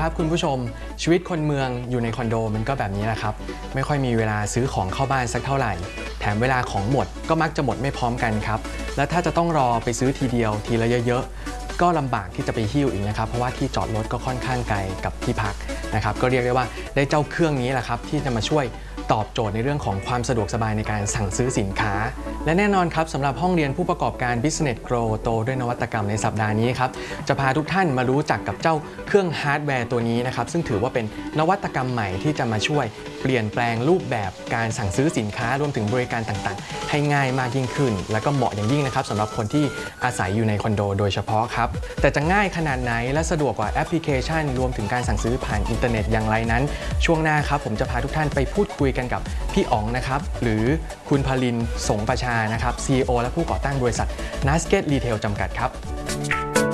ครับคุณผู้ชมชีวิตคนเมืองอยู่ในคอนโดมันก็แบบนี้แหละครับไม่ค่อยมีเวลาซื้อของเข้าบ้านสักเท่าไหร่แถมเวลาของหมดก็มักจะหมดไม่พร้อมกันครับและถ้าจะต้องรอไปซื้อทีเดียวทีละเยอะๆก็ลำบากที่จะไปหิ้วอีกนะครับเพราะว่าที่จอดรถก็ค่อนข้างไกลกับที่พักนะครับก็เรียกได้ว่าได้เจ้าเครื่องนี้แหละครับที่จะมาช่วยตอบโจทย์ในเรื่องของความสะดวกสบายในการสั่งซื้อสินค้าและแน่นอนครับสำหรับห้องเรียนผู้ประกอบการ Business Grow โตด้วยนวัตกรรมในสัปดาห์นี้ครับจะพาทุกท่านมารู้จักกับเจ้าเครื่องฮาร์ดแวร์ตัวนี้นะครับซึ่งถือว่าเป็นนวัตกรรมใหม่ที่จะมาช่วยเปลี่ยนแปลงรูปแบบการสั่งซื้อสินค้ารวมถึงบริการต่างๆให้ง่ายมากยิ่งขึ้นและก็เหมาะอย่างยิ่งนะครับสำหรับคนที่อาศัยอยู่ในคอนโดโดยเฉพาะครับแต่จะง่ายขนาดไหนและสะดวกกว่าแอปพลิเคชันรวมถึงการสั่งซื้อผ่านอินเทอร์เน็ตอย่างไรนั้นช่วงหน้าครับผมจะพาทุกท่านไปพูดคุยกันกับพี่อ๋องนะครับหรือคุณพลินสงประชานะครับ CEO และผู้ก่อตั้งบริษัท Nasket Retail จำกัดครับ